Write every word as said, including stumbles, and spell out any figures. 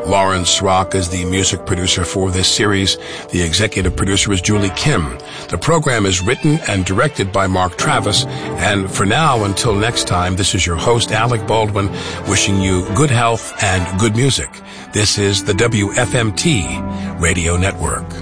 Lawrence Rock is the music producer for this series. The executive producer is Julie Kim. The program is written and directed by Mark Travis. And for now, until next time, this is your host, Alec Baldwin, wishing you good health and good music. This is the W F M T Radio Network.